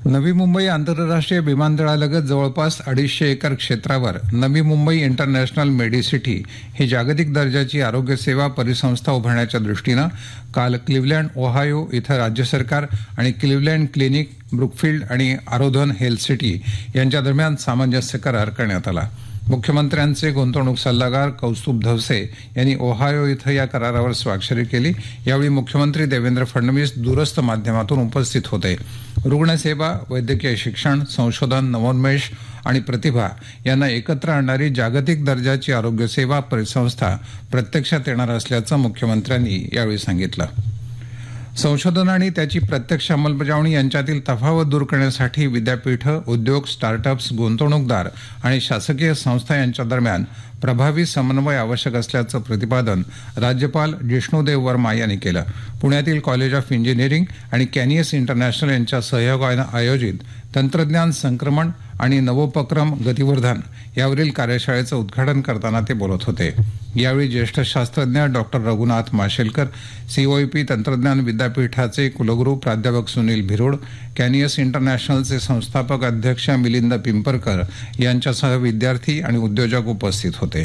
नवी मुंबई आंतरराष्ट्रीय विमानतळालगत जवळपास 250 एकर क्षेत्रावर नवी मुंबई इंटरनॅशनल मेडिसिटी ही जागतिक दर्जाची आरोग्य सेवा परिसंस्था उभारण्याच्या दृष्टीनं काल क्लिव्हलँड ओहायो इथं राज्य सरकार आणि क्लिव्हलँड क्लिनिक, ब्रुकफिल्ड आणि आरोधन हेल्थ सिटी यांच्या दरम्यान सामंजस्य करार करण्यात आला. मुख्यमंत्र्यांचे गुंतवणूक सल्लागार कौस्तुभ धवसे यांनी ओहायो इथं या करारावर स्वाक्षरी केली. यावेळी मुख्यमंत्री देवेंद्र फडणवीस दूरस्थ माध्यमातून उपस्थित होते. रुग्णसेवा, वैद्यकीय शिक्षण, संशोधन, नवोन्मेष आणि प्रतिभा यांना एकत्र आणणारी जागतिक दर्जाची आरोग्य सेवा परिसंस्था प्रत्यक्षात येणार असल्याचं मुख्यमंत्र्यांनी यावेळी सांगितलं. संशोधन आणि त्याची प्रत्यक्ष अंमलबजावणी यांच्यातील तफावत दूर करण्यासाठी विद्यापीठं, उद्योग, स्टार्टअप्स, गुंतवणूकदार आणि शासकीय संस्था यांच्या दरम्यान प्रभावी समन्वय आवश्यक असल्याचं प्रतिपादन राज्यपाल जिष्णुदेव वर्मा यांनी केलं. पुण्यातील कॉलेज ऑफ इंजिनिअरिंग आणि कॅनियस इंटरनॅशनल यांच्या सहयोगानं आयोजित तंत्रज्ञान संक्रमण आणि नवोपक्रम गतिवर्धन यावरील कार्यशाळेचं उद्घाटन करताना ते बोलत होते. यावेळी ज्येष्ठ शास्त्रज्ञ डॉक्टर रघुनाथ माशेलकर, सीओईपी तंत्रज्ञान विद्यापीठाचे कुलगुरू प्राध्यापक सुनील भिरोड, कॅनियस इंटरनॅशनलचे संस्थापक अध्यक्ष मिलिंद पिंपरकर यांच्यासह विद्यार्थी आणि उद्योजक उपस्थित होते.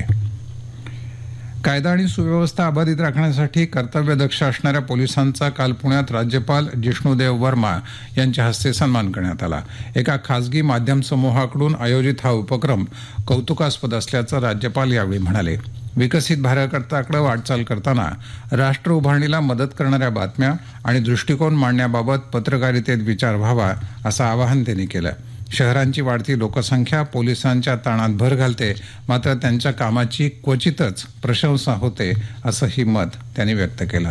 कायदा आणि सुव्यवस्था अबाधित राखण्यासाठी कर्तव्यदक्ष असणाऱ्या पोलिसांचा काल पुण्यात राज्यपाल जिष्णुदेव वर्मा यांच्या हस्ते सन्मान करण्यात आला. एका खासगी माध्यम समूहाकडून आयोजित हा उपक्रम कौतुकास्पद असल्याचं राज्यपाल यावेळी म्हणाले. विकसित भारताकडे वाटचाल करताना राष्ट्र उभारणीला मदत करणाऱ्या बातम्या आणि दृष्टिकोन मांडण्याबाबत पत्रकारितेत विचार व्हावा असं आवाहन त्यांनी केलं. शहरांची वाढती लोकसंख्या पोलिसांच्या ताणात भर घालते, मात्र त्यांच्या कामाची क्वचितच प्रशंसा होते असंही मत त्यांनी व्यक्त केलं.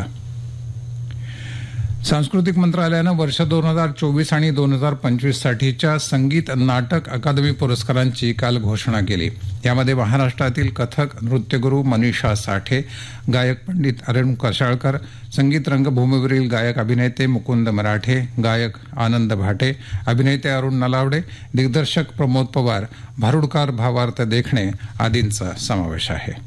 सांस्कृतिक मंत्रालयानं वर्ष 2024 आणि 2025 साठीच्या संगीत नाटक अकादमी पुरस्कारांची काल घोषणा केली. यामध्ये महाराष्ट्रातील कथक नृत्यगुरू मनीषा साठे, गायक पंडित अरुण कशाळकर, संगीत रंगभूमीवरील गायक अभिनेते मुकुंद मराठे, गायक आनंद भाटे, अभिनेते अरुण नलावडे, दिग्दर्शक प्रमोद पवार, भारुडकार भावार्थ देखणे आदींचा समावेश आहे.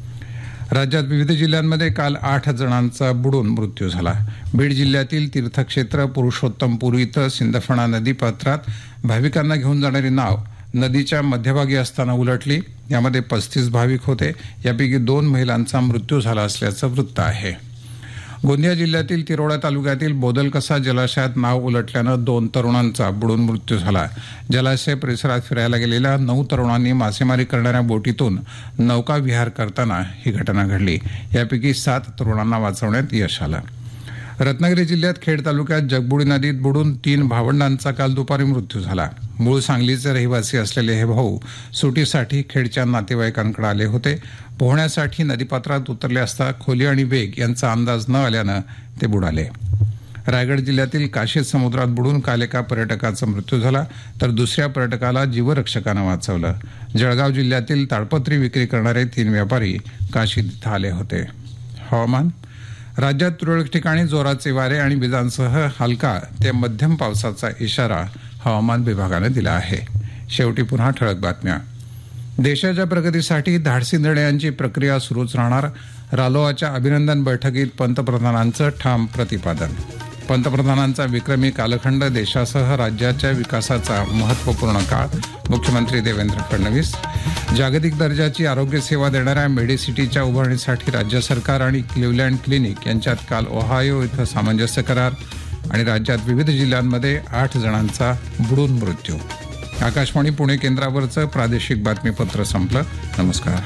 राज्यात विविध जिल्ह्यांमध्ये काल 8 जणांचा बुडून मृत्यू झाला. बीड जिल्ह्यातील तीर्थक्षेत्र पुरुषोत्तमपूर इथं सिंदफणा नदीपात्रात भाविकांना घेऊन जाणारी नाव नदीच्या मध्यभागी असताना उलटली. यामध्ये 35 भाविक होते. यापैकी 2 महिलांचा मृत्यू झाला असल्याचं वृत्त आहे. गोंदिया जिल्ह्यातील तिरोडा तालुक्यातील बोदलकसा जलाशयात नाव उलटल्यानं 2 तरुणांचा बुडून मृत्यू झाला. जलाशय परिसरात फिरायला गेलेल्या 9 तरुणांनी मासेमारी करणाऱ्या बोटीतून नौका विहार करताना ही घटना घडली. यापैकी 7 तरुणांना वाचवण्यात यश आलं. रत्नागिरी जिल्ह्यात खेड तालुक्यात जगबुडी नदीत बुडून 3 भावंडांचा काल दुपारी मृत्यू झाला. मूळ सांगलीचे रहिवासी असलेले हे भाऊ सुटीसाठी खेडच्या नातेवाईकांकडे आले होते. पोहण्यासाठी नदीपात्रात उतरले असता खोली आणि वेग यांचा अंदाज न आल्यानं ते बुडाले. रायगड जिल्ह्यातील काशीद समुद्रात बुडून काल एका पर्यटकाचा मृत्यू झाला, तर दुसऱ्या पर्यटकाला जीवरक्षकानं वाचवलं. जळगाव जिल्ह्यातील ताडपत्री विक्री करणारे 3 व्यापारी काशीद इथं आले होते. हवामान. राज्यात तुरळक ठिकाणी जोराचे वारे आणि विजांसह हलका ते मध्यम पावसाचा इशारा हवामान विभागानं दिला आहे. शेवटी पुन्हा ठळक बातम्या. देशाच्या प्रगतीसाठी धाडसी निर्णयांची प्रक्रिया सुरूच राहणार. रालोआच्या अभिनंदन बैठकीत पंतप्रधानांचं ठाम प्रतिपादन. पंतप्रधानांचा विक्रमी कालखंड देशासह राज्याच्या विकासाचा महत्त्वपूर्ण काळ. मुख्यमंत्री देवेंद्र फडणवीस. जागतिक दर्जाची आरोग्य सेवा देणाऱ्या मेडिसिटीच्या उभारणीसाठी राज्य सरकार आणि क्लिव्हलँड क्लिनिक यांच्यात काल ओहायो इथं सामंजस्य करार. आणि राज्यात विविध जिल्ह्यांमध्ये 8 जणांचा बुडून मृत्यू. आकाशवाणी पुणे केंद्रावरचं प्रादेशिक बातमीपत्र संपलं. नमस्कार.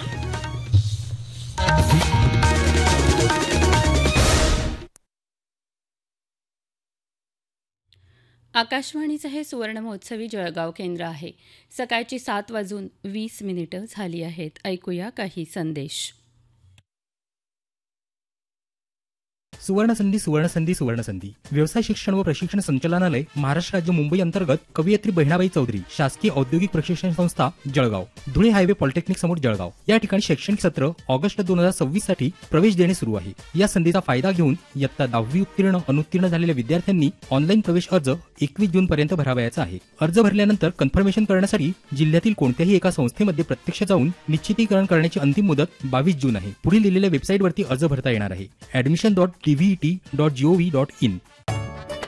आकाशवाणीचं हे सुवर्ण महोत्सवी जळगाव केंद्र आहे. सकाळची 7:20 झाली आहेत. ऐकूया काही संदेश. सुवर्णसंधी सुवर्णसंधी सुवर्णसंधी व्यवसाय शिक्षण व प्रशिक्षण संचालनालय महाराष्ट्र राज्य मुंबई अंतर्गत कवयित्री बहिणाबाई चौधरी शासकीय औद्योगिक प्रशिक्षण संस्था जळगाव, धुळे हायवे पॉलिटेक्निक समोर जळगाव या ठिकाणी शैक्षणिक सत्र ऑगस्ट 2026 साठी प्रवेश देणे सुरू आहे. या संधीचा फायदा घेऊन इयत्ता 10वी उत्तीर्ण अनुत्तीर्ण झालेल्या विद्यार्थ्यांनी ऑनलाईन प्रवेश अर्ज 21 जून पर्यंत भरावयाचा आहे. अर्ज भरल्यानंतर कन्फर्मेशन करण्यासाठी जिल्ह्यातील कोणत्याही एका संस्थेमध्ये प्रत्यक्ष जाऊन निश्चितीकरण करण्याची अंतिम मुदत 22 जून आहे. पुढील दिलेल्या वेबसाईटवरती अर्ज भरता येणार आहे. admission.tvet.gov.in